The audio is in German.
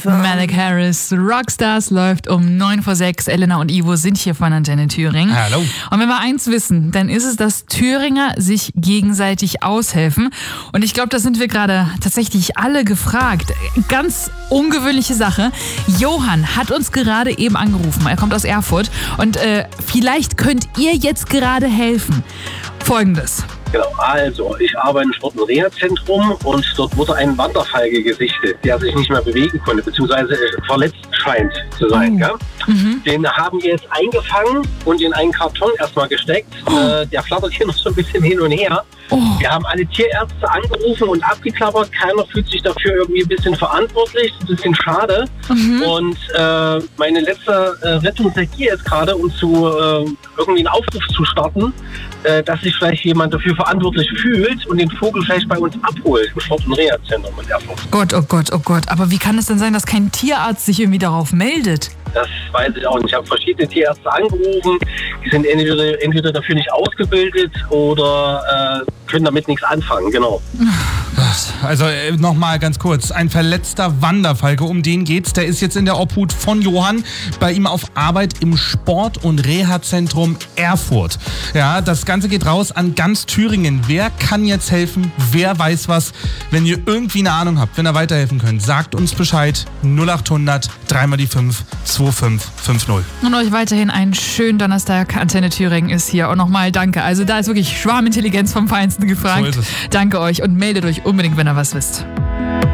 Malik Harris, Rockstars läuft um 5:09. Elena und Ivo sind hier von Antenne Thüringen. Hallo. Und wenn wir eins wissen, dann ist es, dass Thüringer sich gegenseitig aushelfen. Und ich glaube, da sind wir gerade tatsächlich alle gefragt. Ganz ungewöhnliche Sache. Johann hat uns gerade eben angerufen. Er kommt aus Erfurt. Und vielleicht könnt ihr jetzt gerade helfen. Folgendes. Genau, also ich arbeite im Sport- und Reha-Zentrum und dort wurde ein Wanderfalke gesichtet, der sich nicht mehr bewegen konnte, beziehungsweise verletzt scheint zu sein. Ja? Den haben wir jetzt eingefangen und in einen Karton erstmal gesteckt. Der flattert hier noch so ein bisschen hin und her. Wir haben alle Tierärzte angerufen und abgeklappert. Keiner fühlt sich dafür irgendwie ein bisschen verantwortlich. Das ist ein bisschen schade. Und meine letzte Rettung seid ihr jetzt gerade, um irgendwie einen Aufruf zu starten, dass sich vielleicht jemand dafür verantwortlich fühlt und den Vogel vielleicht bei uns abholt im Sport- und Reha-Zentrum in Erfurt. Gott, oh Gott, oh Gott. Aber wie kann es denn sein, dass kein Tierarzt sich irgendwie darauf meldet? Das weiß ich auch nicht. Ich habe verschiedene Tierärzte angerufen. Die sind entweder dafür nicht ausgebildet oder können damit nichts anfangen. Genau. Also nochmal ganz kurz. Ein verletzter Wanderfalke, um den geht's. Der ist jetzt in der Obhut von Johann bei ihm auf Arbeit im Sport- und Reha-Zentrum Erfurt. Ja, das Ganze geht raus an ganz Thüringen. Wer kann jetzt helfen? Wer weiß was? Wenn ihr irgendwie eine Ahnung habt, wenn ihr weiterhelfen könnt, sagt uns Bescheid. 0800 3x5 2550. Und euch weiterhin einen schönen Donnerstag. Antenne Thüringen ist hier. Und nochmal danke. Also da ist wirklich Schwarmintelligenz vom Feinsten gefragt. So ist es. Danke euch und meldet euch unbedingt, wenn ihr was wisst.